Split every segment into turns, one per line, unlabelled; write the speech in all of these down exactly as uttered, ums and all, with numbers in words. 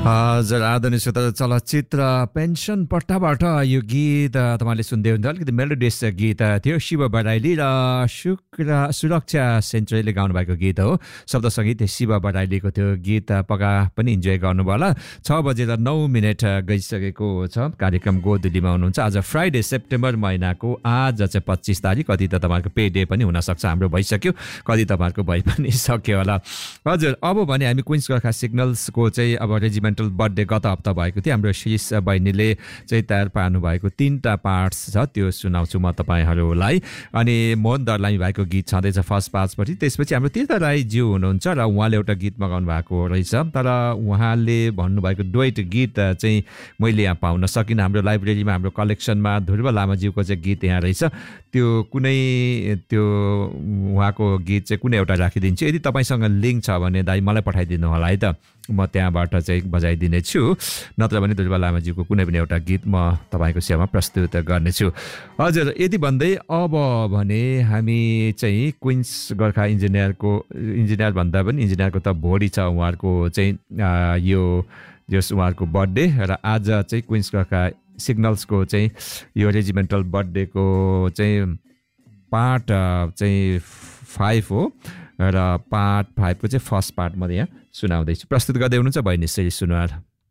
हजुर आदरणीय श्रोता चलचित्र पेन्सन पट्टाबाट यो गीत तपाईँले सुन्दै हुनुहुन्छ अलिकति मेलोडियस गीत थियो शिव बराइली र शुक्र सुरक्षा सेन्चुरीले गाउनु भएको गीत हो शब्द सङ्गीत शिव बराइलीको थियो गीत पक्का पनि इन्जोय गर्नुभयो होला छ बजेर नौ मिनट गइसकेको छ कार्यक्रम गोधुलीमा हुनुहुन्छ आज फ्राइडे सेप्टेम्बर महिनाको आज चाहिँ पच्चिस तारिक कति त तपाईँहरूको पे डे पनि हुनसक्छ हाम्रो भइसक्यो कति तपाईँहरूको भइ पनि सक्यो होला हजुर अब भने हामी क्विन्स गोर्खा सिग्नल्सको चाहिँ अब रेजिमेन्ट बर्थडे गत हप्ता भएको थियो हाम्रो शिष बहिनीले चाहिँ तयार पार्नु भएको तीनटा पार्ट्स छ त्यो सुनाउँछु म तपाईँहरूलाई अनि मोहन दर्लामी भएको गीत छँदैछ फर्स्ट पार्ट्सपछि त्यसपछि हाम्रो तीर्थ राईज्यू हुनुहुन्छ र उहाँले एउटा गीत मगाउनु भएको रहेछ तर उहाँले भन्नुभएको डुएट गीत चाहिँ मैले यहाँ पाउन सकिनँ हाम्रो लाइब्रेरीमा हाम्रो कलेक्सनमा ध्रुव लामाज्यूको चाहिँ गीत यहाँ रहेछ त्यो कुनै त्यो उहाँको गीत चाहिँ कुनै एउटा राखिदिन्छु यदि तपाईँसँग लिङ्क छ भने दाइ मलाई पठाइदिनु होला है त म त्यहाँबाट चाहिँ बजाइदिने छु नत्र भने ध्रुव लामाज्यूको कुनै पनि एउटा गीत म तपाईँको सेवामा प्रस्तुत गर्नेछु हजुर यति भन्दै अब भने हामी चाहिँ क्विन्स गोर्खा इन्जिनियरको इन्जिनियर भन्दा पनि इन्जिनियरको त भोलि छ उहाँहरूको चाहिँ यो जस उहाँहरूको बर्थडे र आज चाहिँ क्विन्स गोर्खा सिग्नल्सको चाहिँ यो रेजिमेन्टल बर्थडेको चाहिँ पार्ट चाहिँ फाइभ हो र पार्ट फाइभको चाहिँ फर्स्ट पार्ट म यहाँ सुनाउँदैछु प्रस्तुत गर्दै हुनुहुन्छ बहिनी श्री सुनवार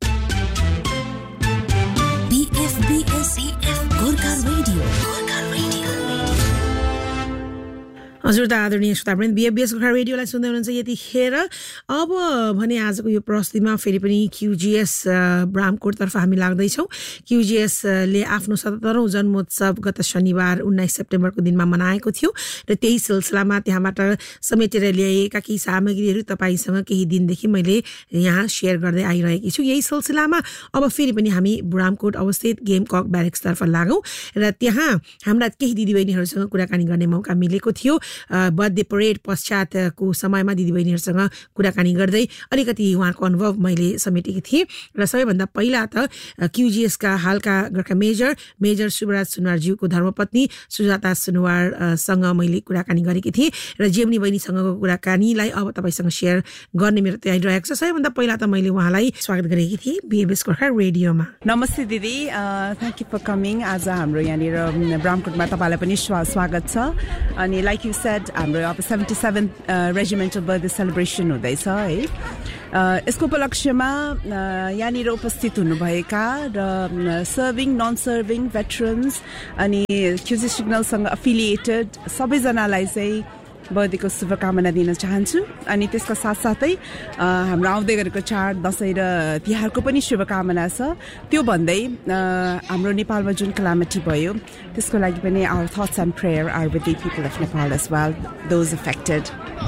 हजुर त आदरणीय श्रोतावृन्द बीएफबीएस गोर्खा रेडियोलाई सुन्दै हुनुहुन्छ यतिखेर अब भने आजको यो प्रस्तुतिमा फेरि पनि क्युजिएस ब्रामकोटतर्फ हामी लाग्दैछौँ क्युजिएसले आफ्नो सतहत्तरौँ जन्मोत्सव गत शनिबार उन्नाइस सेप्टेम्बरको दिनमा मनाएको थियो र त्यही सिलसिलामा त्यहाँबाट समेटेर ल्याएका केही सामग्रीहरू तपाईँसँग केही दिनदेखि मैले यहाँ सेयर गर्दै आइरहेकी छु यही सिलसिलामा अब फेरि पनि हामी ब्रामकोट अवस्थित गेमकक ब्यारेक्सतर्फ लागौँ र त्यहाँ हाम्रा केही दिदीबहिनीहरूसँग कुराकानी गर्ने मौका मिलेको थियो बर्थडे परेड पश्चातको समयमा दिदीबहिनीहरूसँग कुराकानी गर्दै अलिकति उहाँको अनुभव मैले समेटेकी थिएँ र सबैभन्दा पहिला त क्युजिएसका हालका गोर्खा मेजर मेजर शुभराज सुनवारज्यूको धर्मपत्नी सुजाता सुनवारसँग मैले कुराकानी गरेकी थिएँ र जेमनी बहिनीसँगको कुराकानीलाई अब तपाईँसँग सेयर गर्ने मेरो तयारी रहेको छ सबैभन्दा पहिला त मैले उहाँलाई स्वागत गरेकी थिएँ बीएफबीएस गोर्खा रेडियोमा
नमस्ते दिदी थ्याङ्क यू फर कमिङ आज हाम्रो यहाँनिर ब्रामकोटमा तपाईँलाई पनि स्वागत छ अनि लाइक यु सेड हाम्रो अब seventy seventh regimental birthday celebration हुँदैछ है यसको उपलक्ष्यमा यहाँनिर उपस्थित हुनुभएका र सर्भिङ नन सर्भिङ भेटरन्स अनि क्युजी सिग्नलसँग एफिलिएटेड सबैजनालाई चाहिँ बर्थडेको शुभकामना दिन चाहन्छु अनि त्यसका साथसाथै हाम्रो आउँदै गरेको चाड दसैँ र तिहारको पनि शुभकामना छ त्यो भन्दै हाम्रो नेपालमा जुन क्लामिटी भयो त्यसको लागि पनि our thoughts and prayer are with the people of Nepal as well those affected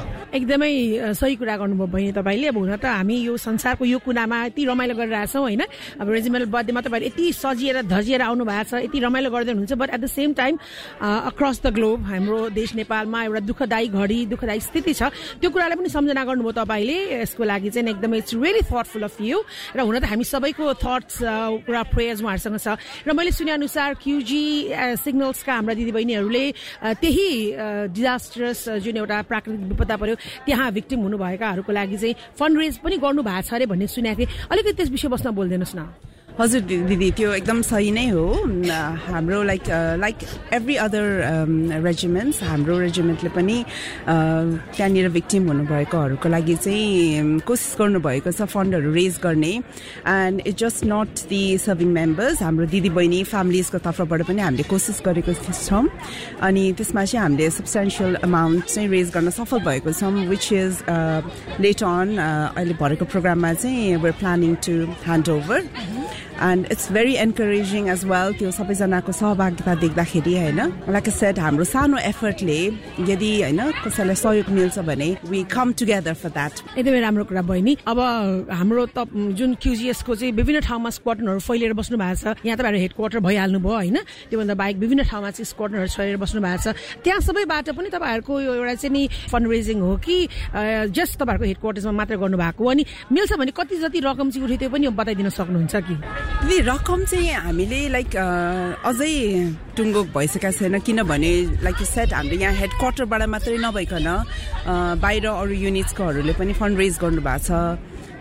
एकदमै सही कुरा गर्नुभयो बहिनी तपाईँले अब हुन त हामी यो संसारको यो कुनामा यति रमाइलो गरिरहेछौँ होइन अब रेजिमेन्टल बर्थडेमा तपाईँहरू यति सजिएर धजिएर आउनु भएको छ यति रमाइलो गर्दै हुनुहुन्छ but at the same time across the globe हाम्रो देश नेपालमा एउटा दुःखदायी घडी दुःखदायी स्थिति छ त्यो कुरालाई पनि सम्झना गर्नुभयो तपाईँले यसको लागि चाहिँ एकदमै it's really thoughtful of you र हुन त हामी सबैको थट्स कुरा प्रेयर्स उहाँहरूसँग छ र मैले सुनेअनुसार क्युजी सिग्नल्सका हाम्रा दिदीबहिनीहरूले त्यही डिजास्टरस जुन एउटा प्राकृतिक विपदा पर्यो त्यहाँ भिक्टिम हुनुभएकाहरूको लागि चाहिँ फन्ड रेज पनि गर्नु भएको छ अरे भन्ने सुनेको थिएँ अलिकति त्यस विषयवस्तुमा बोलिदिनुहोस् न
हजुर दिदी त्यो एकदम सही नै हो हाम्रो लाइक लाइक एभ्री अदर रेजिमेन्ट्स हाम्रो रेजिमेन्टले पनि त्यहाँनिर भिक्टिम हुनुभएकोहरूको लागि चाहिँ कोसिस गर्नुभएको छ फन्डहरू रेज गर्ने and it's just not the serving members हाम्रो दिदीबहिनी फ्यामिलीजको तर्फबाट पनि हामीले कोसिस गरेको छौँ अनि त्यसमा चाहिँ हामीले सब्सटेन्सियल अमाउन्ट चाहिँ रेज गर्न सफल भएको छौँ विच इज लेट अन अहिले भरेको प्रोग्राममा चाहिँ where planning to hand over and it's very encouraging as well त्यो सबैजनाको सहभागिता देख्दाखेरि हैन लाइक आई सेड हाम्रो सानो एफर्टले यदि हैन कसैलाई सहयोग मिल्छ भने we come together for that
एकदमै राम्रो कुरा बहिनी अब हाम्रो त जुन क्युजिएस को चाहिँ विभिन्न ठाउँमा स्क्वाडनहरु फैलिएर बस्नु भएको छ यहाँ तपाईहरु हेडक्वार्टर भइहाल्नु भयो हैन त्यो भन्दा बाहेक विभिन्न ठाउँमा चाहिँ स्क्वाडनहरु फैलिएर बस्नु भएको छ त्यहाँ सबैबाट पनि तपाईहरुको यो एउटा चाहिँ नि फन्ड रेजिङ हो कि जस्ट तपाईहरुको हेडक्वार्टरमा मात्र गर्नु भएको अनि मिल्छ भने कति जति रकम चाहिँ उठ्यो त्यो पनि बताइदिन सक्नुहुन्छ कि
दिदी रकम चाहिँ हामीले लाइक अझै टुङ्गो भइसकेको छैन किनभने लाइक यु सेड हामीले यहाँ हेडक्वार्टरबाट मात्रै नभइकन बाहिर अरू युनिट्सकोहरूले पनि फन्ड रेज गर्नु भएको छ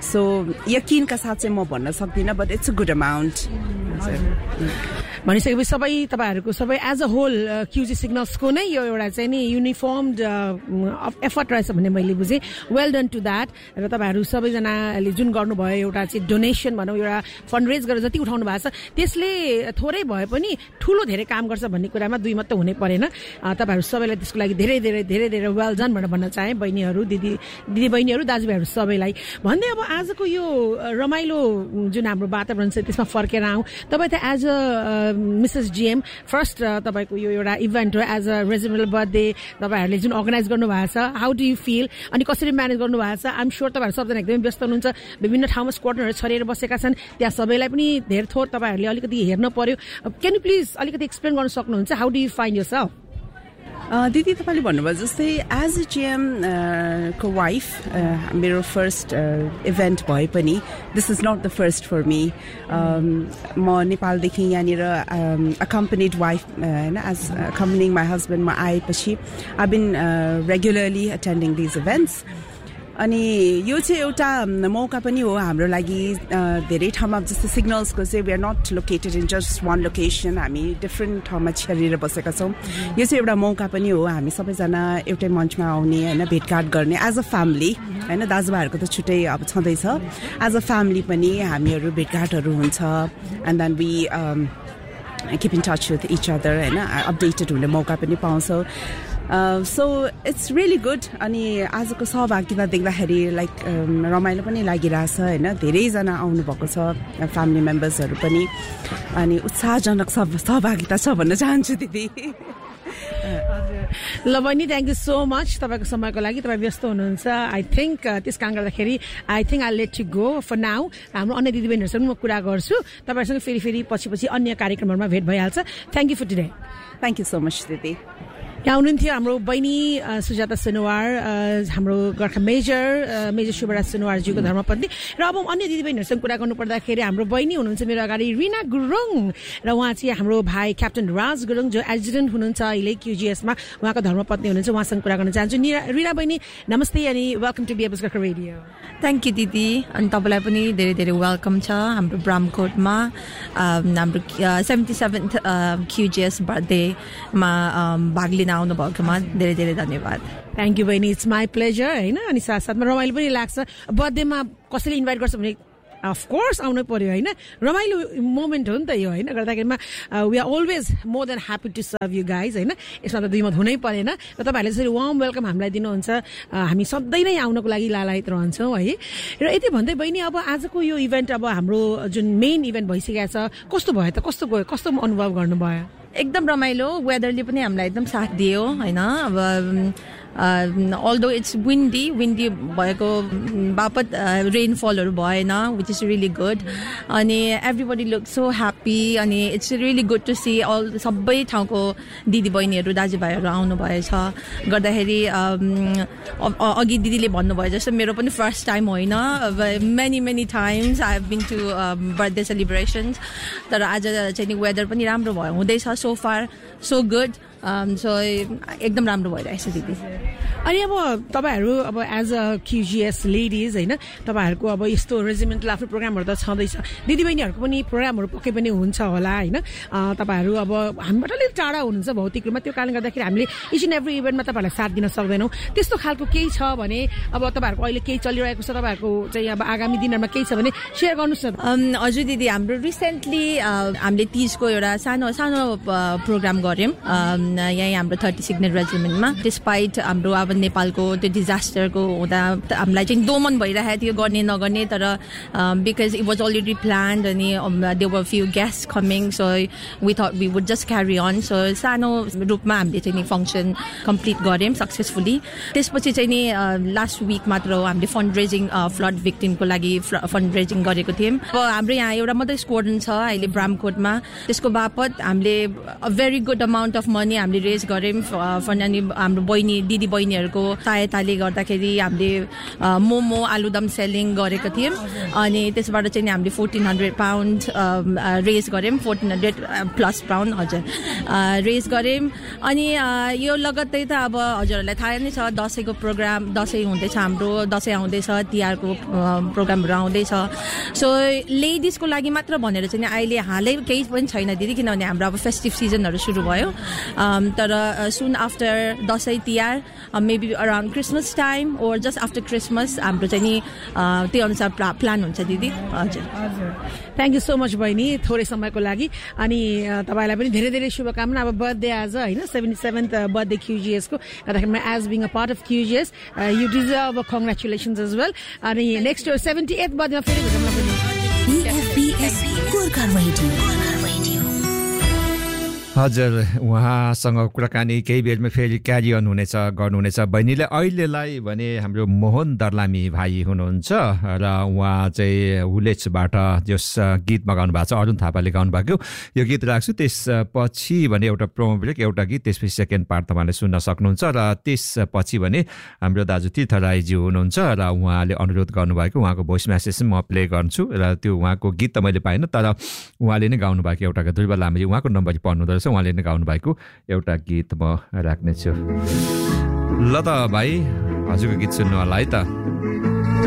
सो यकिनका साथ चाहिँ म भन्न सक्दिनँ but it's a good amount
भनिसकेपछि सबै तपाईँहरूको सबै एज अ होल क्युजी सिग्नल्सको नै यो एउटा चाहिँ नि युनिफर्मड एफर्ट रहेछ भन्ने मैले बुझेँ वेल डन टु द्याट र तपाईँहरू सबैजनाले जुन गर्नुभयो एउटा चाहिँ डोनेसन भनौँ एउटा फन्ड रेज गरेर जति उठाउनु भएको छ त्यसले थोरै भए पनि ठुलो धेरै काम गर्छ भन्ने कुरामा दुई मात्र हुनै परेन तपाईँहरू सबैलाई त्यसको लागि धेरै धेरै धेरै धेरै वेल डन भनेर भन्न चाहेँ बहिनीहरू दिदी दिदी बहिनीहरू दाजुभाइहरू सबैलाई भन्दै अब आजको यो रमाइलो जुन हाम्रो वातावरण छ त्यसमा फर्केर आउँ तपाईँ त as a Mrs GM first तपाईँको यो एउटा इभेन्ट हो एज अ रेजिमेन्टल बर्थडे तपाईँहरूले जुन अर्गनाइज गर्नुभएको छ हाउ डु यु फिल अनि कसरी म्यानेज गर्नुभएको छ आइएम स्योर तपाईँहरू सबजना एकदमै व्यस्त हुनुहुन्छ विभिन्न ठाउँमा स्क्वाडनहरू छरिएर बसेका छन् त्यहाँ सबैलाई पनि धेरै थोर तपाईँहरूले अलिकति हेर्न पर्यो क्यान यु प्लिज अलिकति एक्सप्लेन गर्न सक्नुहुन्छ how do you find yourself
दिदी तपाईँले भन्नुभयो जस्तै एज अ जिएम को वाइफ मेरो फर्स्ट इभेन्ट भए पनि this is not the first for me म नेपालदेखि यहाँनिर अकम्पनीड वाइफ होइन एज अकम्पनिङ माई हस्बेन्ड म आएपछि I been regularly attending these events अनि यो चाहिँ एउटा मौका पनि हो हाम्रो लागि धेरै ठाउँमा जस्तो सिग्नल्सको चाहिँ we are not located in just one location हामी डिफ्रेन्ट ठाउँमा छरिएर बसेका छौँ यो चाहिँ एउटा मौका पनि हो हामी सबैजना एउटै मञ्चमा आउने होइन भेटघाट गर्ने एज अ फ्यामिली होइन दाजुभाइहरूको त छुट्टै अब छँदैछ एज अ फ्यामिली पनि हामीहरू भेटघाटहरू हुन्छ and then we keep in touch with each other होइन अपडेटेड हुने मौका पनि पाउँछौँ सो इट्स रियली गुड अनि आजको सहभागिता देख्दाखेरि लाइक रमाइलो पनि लागिरहेछ होइन धेरैजना आउनुभएको छ फ्यामिली मेम्बर्सहरू पनि अनि उत्साहजनक सहभागिता छ भन्न चाहन्छु दिदी
ल बहिनी थ्याङ्क यू सो मच तपाईँको समयको लागि तपाईँ व्यस्त हुनुहुन्छ आई थिङ्क त्यस कारण गर्दाखेरि I think I let you go for now हाम्रो अन्य दिदीबहिनीहरूसँग म कुरा गर्छु तपाईँहरूसँग फेरि फेरि पछि पछि अन्य कार्यक्रमहरूमा भेट भइहाल्छ thank you for today
thank you so much दिदी
यहाँ हुनुहुन्थ्यो हाम्रो बहिनी सुजाता सुनवार हाम्रो गोर्खा मेजर मेजर शिवराज सुनवारज्यूको धर्मपत्नी र अब अन्य दिदीबहिनीहरूसँग कुरा गर्नु पर्दाखेरि हाम्रो बहिनी हुनुहुन्छ मेरो अगाडि रिना गुरुङ र उहाँ चाहिँ हाम्रो भाइ क्याप्टन राज गुरुङ जो एडजुटेन्ट हुनुहुन्छ अहिले क्युजिएसमा उहाँको धर्मपत्नी हुनुहुन्छ उहाँसँग कुरा गर्न चाहन्छु रिना बहिनी नमस्ते अनि welcome to बिएबएस Gorkha radio
thank you दिदी अनि तपाईँलाई पनि धेरै धेरै वेलकम छ हाम्रो ब्रामकोटमा हाम्रो सेभेन्टी सेभेन्थ क्युजिएस बर्थडेमा भाग लिन आउनु भएकोमा धेरै धेरै धन्यवाद
थ्याङ्क यू बहिनी इट्स माई प्लेजर होइन अनि साथसाथमा रमाइलो पनि लाग्छ बर्थडेमा कसैले इन्भाइट गर्छ भने अफकोर्स आउनु पर्यो होइन रमाइलो मोमेन्ट हो नि त यो होइन गर्दाखेरिमा we are always more than happy to serve you guys होइन यसमा त दुई मत हुनै परेन र तपाईँहरूले जसरी वार्म वेलकम हामीलाई दिनुहुन्छ हामी सधैँ नै आउनको लागि लालायत रहन्छौँ है र यति भन्दै बहिनी अब आजको यो इभेन्ट अब हाम्रो जुन मेन इभेन्ट भइसकेको छ कस्तो भयो त कस्तो गयो कस्तो अनुभव गर्नुभयो
एकदम रमाइलो वेदरले पनि हामीलाई एकदम साथ दियो होइन अब अल्दो इट्स विन्डी विन्डी भएको बापत रेनफलहरू भएन विच इज रियली गुड अनि एभ्रीबडी लुक सो ह्याप्पी अनि it's really good to see all सबै ठाउँको दिदीबहिनीहरू दाजुभाइहरू आउनुभएछ गर्दाखेरि अघि दिदीले भन्नुभयो जस्तो मेरो पनि फर्स्ट टाइम होइन many many times I have been to birthday सेलिब्रेसन्स तर आज चाहिँ नि वेदर पनि राम्रो भयो हुँदैछ so far so good so एकदम राम्रो भइरहेछ दिदी
अनि अब तपाईँहरू अब एज अ क्युजिएस लेडिज होइन तपाईँहरूको अब यस्तो रेजिमेन्टल आफ्नो प्रोग्रामहरू त छँदैछ दिदीबहिनीहरूको पनि प्रोग्रामहरू पक्कै पनि हुन्छ होला होइन तपाईँहरू अब हामीबाट अलिक टाढा हुनुहुन्छ भौतिक रूपमा त्यो कारणले गर्दाखेरि हामीले इच एन्ड एभ्री इभेन्टमा तपाईँहरूलाई साथ दिन सक्दैनौँ त्यस्तो खालको केही छ भने अब तपाईँहरूको अहिले केही चलिरहेको छ तपाईँहरूको चाहिँ अब आगामी दिनहरूमा केही छ भने सेयर गर्नुहोस् न
हजुर दिदी हाम्रो रिसेन्टली हामीले तिजको एउटा सानो सानो प्रोग्राम गऱ्यौँ यहीँ हाम्रो थर्टी सिग्नेट रेजिमेन्टमा डिस्पाइट हाम्रो अब नेपालको त्यो डिजास्टरको हुँदा हामीलाई चाहिँ दोमन भइरहेको थियो गर्ने नगर्ने तर because it was already planned अनि there were few guest coming so we thought we would just carry on so सानो रूपमा हामीले चाहिँ नि फङ्सन कम्प्लिट गऱ्यौँ सक्सेसफुली त्यसपछि चाहिँ नि लास्ट विक मात्र हो हामीले फन्ड रेजिङ फ्लड भिक्टिमको लागि फन्ड रेजिङ गरेको थियौँ अब हाम्रो यहाँ एउटा मात्रै स्क्वाडन छ अहिले ब्रामकोटमा त्यसको बापत हामीले a very good amount of money हामीले रेज गऱ्यौँ फर्नानी हाम्रो बहिनी दिदी बहिनीहरूको सहायताले गर्दाखेरि हामीले मोमो आलुदम सेलिङ गरेको थियौँ अनि त्यसबाट चाहिँ हामीले फोर्टिन हन्ड्रेड पाउन्ड रेज गऱ्यौँ फोर्टिन हन्ड्रेड प्लस पाउन्ड हजुर रेज गऱ्यौँ अनि यो लगत्तै त अब हजुरहरूलाई थाहा नै छ दसैँको प्रोग्राम दसैँ हुँदैछ हाम्रो दसैँ आउँदैछ तिहारको प्रोग्रामहरू आउँदैछ सो लेडिजको लागि मात्र भनेर चाहिँ अहिले हालै केही पनि छैन दिदी किनभने हाम्रो अब फेस्टिभ सिजनहरू सुरु भयो तर सुन after Dashain Tihar maybe around Christmas time ओर जस्ट आफ्टर क्रिसमस हाम्रो चाहिँ नि त्यो अनुसार प्लान हुन्छ दिदी हजुर
हजुर थ्याङ्क यू सो मच बहिनी थोरै समयको लागि अनि तपाईँलाई पनि धेरै धेरै शुभकामना अब बर्थडे आज होइन सेभेन्टी सेभेन्थ बर्थडे क्युजिएसको गर्दाखेरि as being a part of क्युजिएस you deserve congratulations as well अनि नेक्स्ट सेभेन्टी एथ बर्थडेमा फेरि भेटौँला पनि
हजुर उहाँसँग कुराकानी केही बेरमा फेरि क्यारी अन हुनेछ गर्नुहुनेछ बहिनीले अहिलेलाई भने हाम्रो मोहन दर्लामी भाइ हुनुहुन्छ र उहाँ चाहिँ हुलेचबाट जस गीत गाउनु भएको छ अरुण थापाले गाउनु भएको यो गीत राख्छु त्यसपछि भने एउटा प्रोमो ब्रेक एउटा गीत त्यसपछि सेकेन्ड पार्ट तपाईँले सुन्न सक्नुहुन्छ र त्यसपछि भने हाम्रो दाजु तीर्थ राईज्यू हुनुहुन्छ र उहाँले अनुरोध गर्नुभएको उहाँको भोइस मेसेज म प्ले गर्छु र त्यो उहाँको गीत त मैले पाइनँ तर उहाँले नै गाउनु भएको एउटा ध्रुव लामाले उहाँको नम्बर पढ्नु रहेछ उहाँले नै गाउनु भएको एउटा गीत म राख्नेछु ल त भाइ हजुरको गीत सुन्नु होला है त